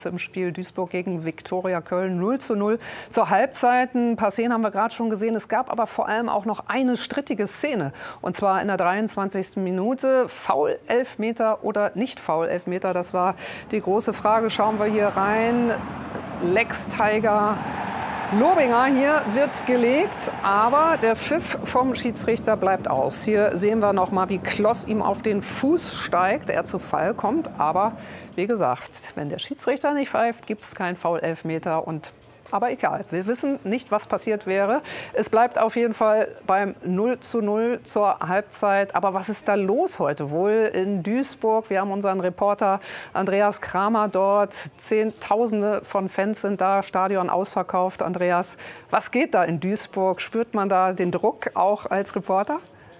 Im Spiel Duisburg gegen Viktoria Köln 0:0 zur Halbzeit. Ein paar Szenen haben wir gerade schon gesehen. Es gab aber vor allem auch noch eine strittige Szene. Und zwar in der 23. Minute. Foul, Elfmeter oder nicht Foul, Elfmeter? Das war die große Frage. Schauen wir hier rein. Lex Tiger Lobinger hier wird gelegt, aber der Pfiff vom Schiedsrichter bleibt aus. Hier sehen wir noch mal, wie Kloss ihm auf den Fuß steigt, er zu Fall kommt. Aber wie gesagt, wenn der Schiedsrichter nicht pfeift, gibt es keinen Foul-Elfmeter. Aber egal, wir wissen nicht, was passiert wäre. Es bleibt auf jeden Fall beim 0:0 zur Halbzeit. Aber was ist da los heute wohl in Duisburg? Wir haben unseren Reporter Andreas Kramer dort. Zehntausende von Fans sind da, Stadion ausverkauft. Andreas, was geht da in Duisburg? Spürt man da den Druck auch als Reporter?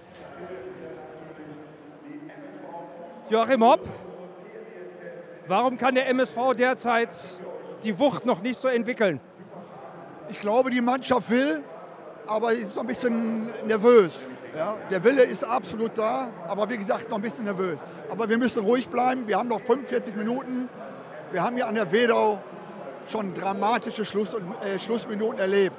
Joachim Hopp, warum kann der MSV derzeit die Wucht noch nicht so entwickeln? Ich glaube, die Mannschaft will, aber ist noch ein bisschen nervös. Ja, der Wille ist absolut da, aber wie gesagt, noch ein bisschen nervös. Aber wir müssen ruhig bleiben. Wir haben noch 45 Minuten. Wir haben hier an der Wedau schon dramatische Schlussminuten erlebt.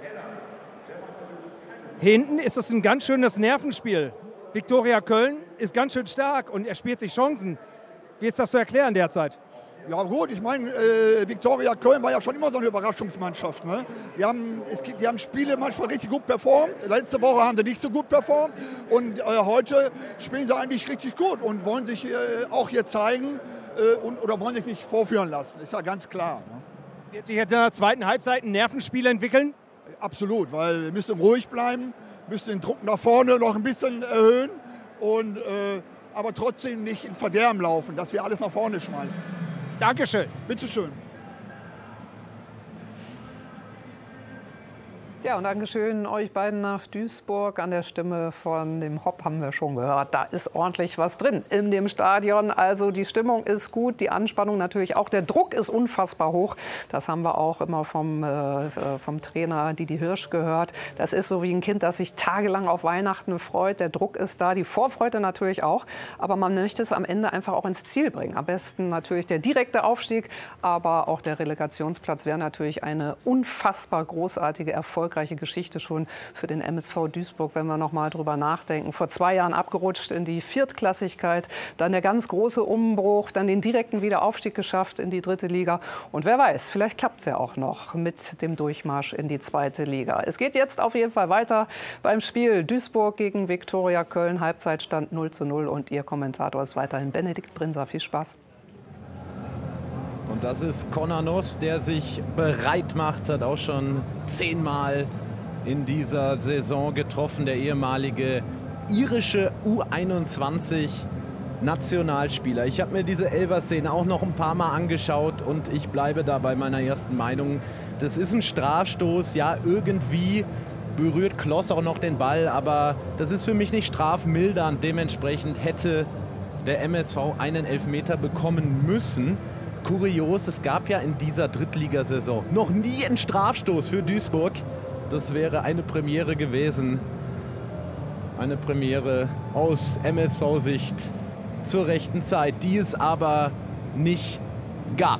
Hinten ist es ein ganz schönes Nervenspiel. Viktoria Köln ist ganz schön stark und er spielt sich Chancen. Wie ist das zu erklären derzeit? Ja gut, ich meine, Viktoria Köln war ja schon immer so eine Überraschungsmannschaft. Ne? Die haben Spiele manchmal richtig gut performt. Letzte Woche haben sie nicht so gut performt. Und heute spielen sie eigentlich richtig gut und wollen sich auch hier zeigen oder wollen sich nicht vorführen lassen. Ist ja ganz klar. Ne? Wird sich jetzt in der zweiten Halbzeit ein Nervenspiel entwickeln? Absolut, weil wir müssen ruhig bleiben, müssen den Druck nach vorne noch ein bisschen erhöhen. Aber trotzdem nicht in Verderben laufen, dass wir alles nach vorne schmeißen. Dankeschön. Bitte schön. Ja, und Dankeschön euch beiden nach Duisburg. An der Stimme von dem Hopp haben wir schon gehört. Da ist ordentlich was drin in dem Stadion. Also die Stimmung ist gut, die Anspannung natürlich auch. Der Druck ist unfassbar hoch. Das haben wir auch immer vom Trainer Didi Hirsch gehört. Das ist so wie ein Kind, das sich tagelang auf Weihnachten freut. Der Druck ist da, die Vorfreude natürlich auch. Aber man möchte es am Ende einfach auch ins Ziel bringen. Am besten natürlich der direkte Aufstieg, aber auch der Relegationsplatz wäre natürlich eine unfassbar großartige Erfolgsgeschichte schon für den MSV Duisburg, wenn wir noch mal drüber nachdenken. Vor 2 Jahren abgerutscht in die Viertklassigkeit, dann der ganz große Umbruch, dann den direkten Wiederaufstieg geschafft in die 3. Liga. Und wer weiß, vielleicht klappt es ja auch noch mit dem Durchmarsch in die 2. Liga. Es geht jetzt auf jeden Fall weiter beim Spiel Duisburg gegen Viktoria Köln. Halbzeitstand 0:0 und Ihr Kommentator ist weiterhin Benedikt Brinser. Viel Spaß. Und das ist Conor Noss, der sich bereit macht, hat auch schon 10-mal in dieser Saison getroffen. Der ehemalige irische U21-Nationalspieler. Ich habe mir diese Elfer-Szene auch noch ein paar Mal angeschaut und ich bleibe da bei meiner ersten Meinung. Das ist ein Strafstoß, ja, irgendwie berührt Kloss auch noch den Ball, aber das ist für mich nicht strafmildernd. Dementsprechend hätte der MSV einen Elfmeter bekommen müssen. Kurios, es gab ja in dieser Drittligasaison noch nie einen Strafstoß für Duisburg. Das wäre eine Premiere gewesen. Eine Premiere aus MSV-Sicht zur rechten Zeit, die es aber nicht gab.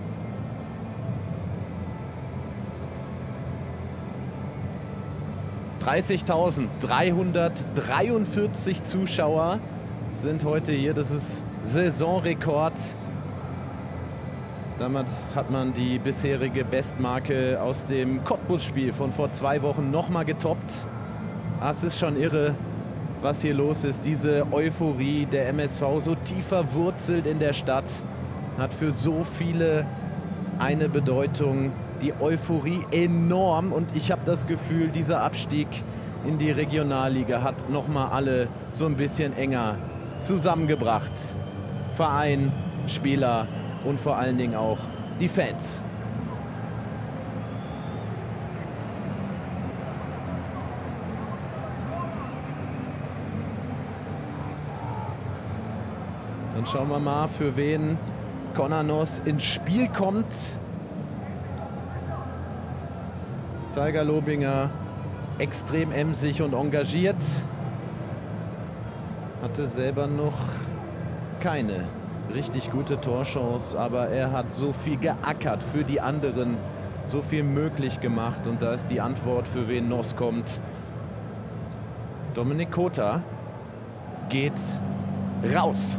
(30.343 Zuschauer sind heute hier. Das ist Saisonrekord. Damit hat man die bisherige Bestmarke aus dem Cottbus-Spiel von vor 2 Wochen noch mal getoppt. Es ist schon irre, was hier los ist. Diese Euphorie, der MSV so tief verwurzelt in der Stadt, hat für so viele eine Bedeutung. Die Euphorie enorm und ich habe das Gefühl, dieser Abstieg in die Regionalliga hat noch mal alle so ein bisschen enger zusammengebracht. Verein, Spieler und vor allen Dingen auch die Fans. Dann schauen wir mal, für wen Conor Noss ins Spiel kommt. Tiger Lobinger extrem emsig und engagiert. Hatte selber noch keine richtig gute Torchance, aber er hat so viel geackert für die anderen, so viel möglich gemacht und da ist die Antwort, für wen Noss kommt. Dominik Kota geht raus.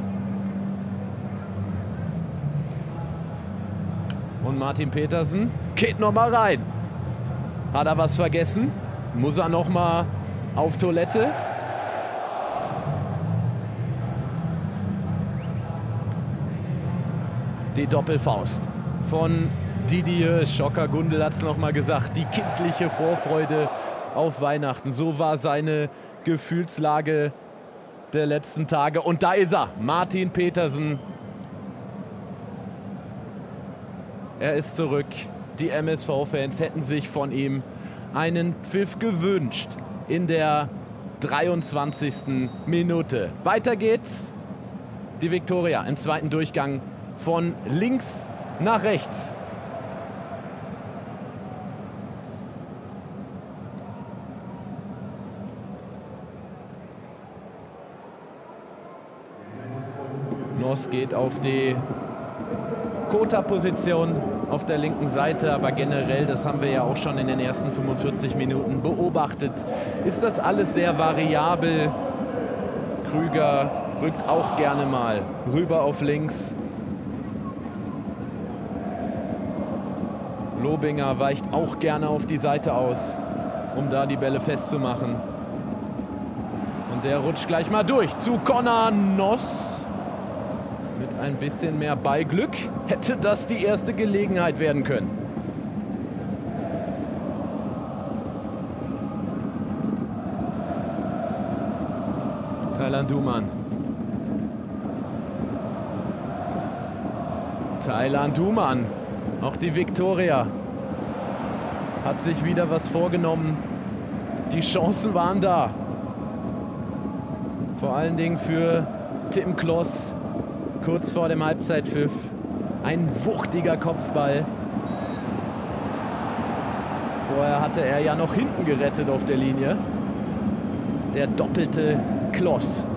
Und Martin Petersen geht noch mal rein. Hat er was vergessen? Muss er noch mal auf Toilette? Die Doppelfaust von Didier Schocker-Gundel hat es noch mal gesagt. Die kindliche Vorfreude auf Weihnachten. So war seine Gefühlslage der letzten Tage. Und da ist er, Martin Petersen. Er ist zurück. Die MSV-Fans hätten sich von ihm einen Pfiff gewünscht in der 23. Minute. Weiter geht's. Die Viktoria im zweiten Durchgang von links nach rechts. Noss geht auf die Kota-Position auf der linken Seite, aber generell, das haben wir ja auch schon in den ersten 45 Minuten beobachtet, ist das alles sehr variabel. Krüger rückt auch gerne mal rüber auf links. Lobinger weicht auch gerne auf die Seite aus, um da die Bälle festzumachen. Und der rutscht gleich mal durch zu Conor Noss. Mit ein bisschen mehr Ballglück hätte das die erste Gelegenheit werden können. Taylan Duman. Taylan Duman. Auch die Viktoria hat sich wieder was vorgenommen. Die Chancen waren da. Vor allen Dingen für Tim Kloss kurz vor dem Halbzeitpfiff. Ein wuchtiger Kopfball. Vorher hatte er ja noch hinten gerettet auf der Linie. Der doppelte Kloss.